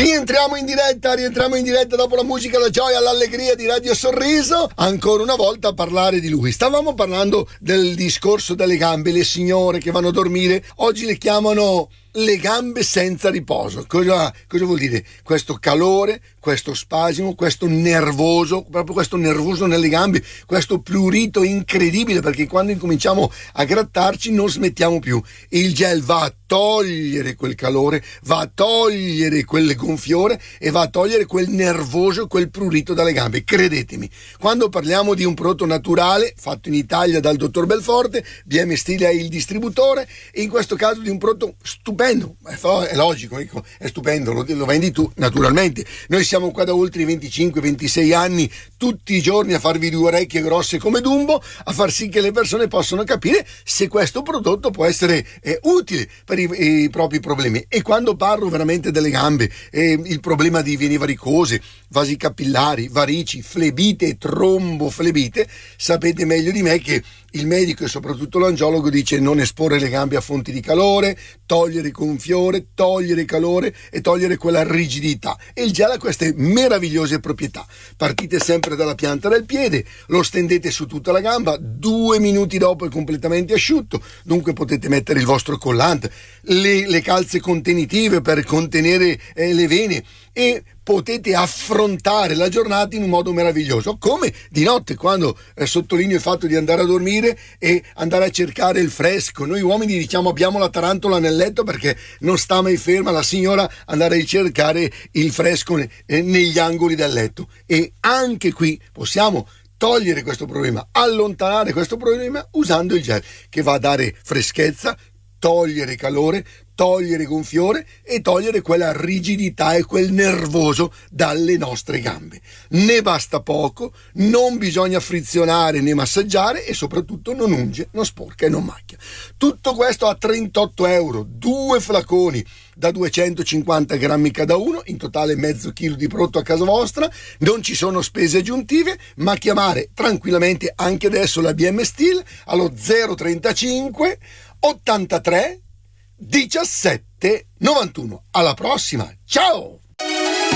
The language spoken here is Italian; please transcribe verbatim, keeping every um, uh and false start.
Rientriamo in diretta, rientriamo in diretta dopo la musica, la gioia, l'allegria di Radio Sorriso, ancora una volta a parlare di lui. Stavamo parlando del discorso delle gambe, le signore che vanno a dormire, oggi le chiamano le gambe senza riposo. Cosa, cosa vuol dire? Questo calore, questo spasimo, questo nervoso, proprio questo nervoso nelle gambe, questo prurito incredibile, perché quando incominciamo a grattarci non smettiamo più. Il gel va a togliere quel calore, va a togliere quel gonfiore e va a togliere quel nervoso, quel prurito dalle gambe. Credetemi, quando parliamo di un prodotto naturale fatto in Italia dal dottor Belforte, B M Steel è il distributore, e in questo caso di un prodotto stupendo, è logico, è stupendo, lo, lo vendi tu naturalmente. Noi siamo qua da oltre venticinque ventisei anni, tutti i giorni a farvi due orecchie grosse come Dumbo, a far sì che le persone possano capire se questo prodotto può essere eh, utile per i, i propri problemi. E quando parlo veramente delle gambe, eh, il problema di vene varicose, vasi capillari, varici, flebite e tromboflebite, sapete meglio di me che il medico e soprattutto l'angiologo dice non esporre le gambe a fonti di calore, togliere il gonfiore, togliere il calore e togliere quella rigidità. E il gel ha queste meravigliose proprietà. Partite sempre dalla pianta del piede, lo stendete su tutta la gamba, due minuti dopo è completamente asciutto, dunque potete mettere il vostro collante, le, le calze contenitive per contenere eh, le vene, e potete affrontare la giornata in un modo meraviglioso, come di notte, quando eh, sottolineo il fatto di andare a dormire e andare a cercare il fresco. Noi uomini diciamo abbiamo la tarantola nel letto perché non sta mai ferma la signora andare a cercare il fresco ne, eh, negli angoli del letto, e anche qui possiamo togliere questo problema, allontanare questo problema usando il gel, che va a dare freschezza, togliere calore, togliere gonfiore e togliere quella rigidità e quel nervoso dalle nostre gambe. Ne basta poco, non bisogna frizionare né massaggiare e soprattutto non unge, non sporca e non macchia. Tutto questo a trentotto euro, due flaconi da duecentocinquanta grammi cada uno, in totale mezzo chilo di prodotto a casa vostra. Non ci sono spese aggiuntive, ma chiamare tranquillamente anche adesso la B M Steel allo zero trentacinque ottantatré diciassette novantuno. Alla prossima, ciao!